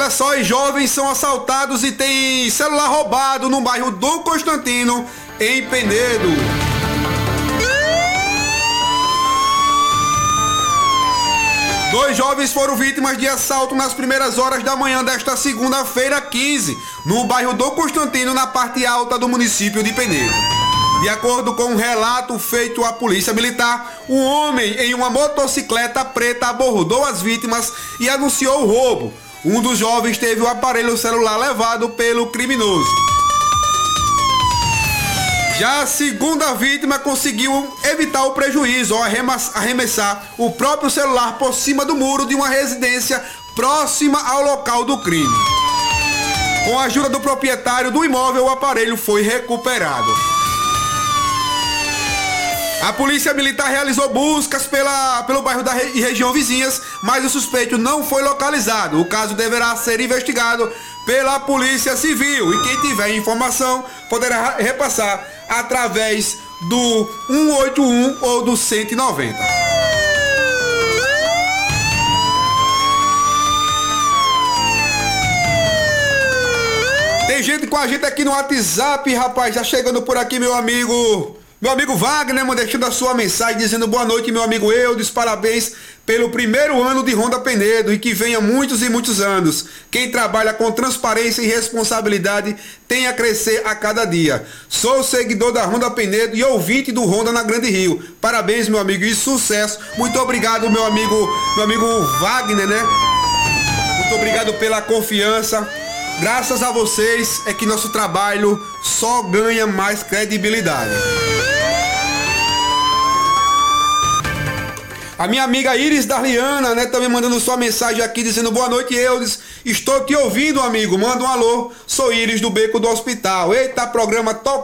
Olha só, os jovens são assaltados e tem celular roubado no bairro Dom Constantino, em Penedo. Dois jovens foram vítimas de assalto nas primeiras horas da manhã desta segunda-feira 15, no bairro Dom Constantino, na parte alta do município de Penedo. De acordo com um relato feito à polícia militar, um homem em uma motocicleta preta abordou as vítimas e anunciou o roubo. Um dos jovens teve o aparelho celular levado pelo criminoso. Já a segunda vítima conseguiu evitar o prejuízo ao arremessar o próprio celular por cima do muro de uma residência próxima ao local do crime. Com a ajuda do proprietário do imóvel, o aparelho foi recuperado. A polícia militar realizou buscas pelo bairro e região vizinhas, mas o suspeito não foi localizado. O caso deverá ser investigado pela Polícia Civil e quem tiver informação poderá repassar através do 181 ou do 190. Tem gente com a gente aqui no WhatsApp, rapaz, já chegando por aqui, meu amigo Wagner, deixando a sua mensagem dizendo boa noite, meu amigo Eudes, parabéns pelo primeiro ano de Ronda Penedo e que venha muitos e muitos anos. Quem trabalha com transparência e responsabilidade tem a crescer a cada dia. Sou seguidor da Ronda Penedo e ouvinte do Ronda na Grande Rio. Parabéns, meu amigo, e sucesso. Muito obrigado, meu amigo Wagner, né? Muito obrigado pela confiança. Graças a vocês é que nosso trabalho só ganha mais credibilidade. A minha amiga Iris Darliana, né, também mandando sua mensagem aqui dizendo boa noite, Eudes. Estou te ouvindo, amigo. Manda um alô. Sou Iris do Beco do Hospital. Eita, programa top.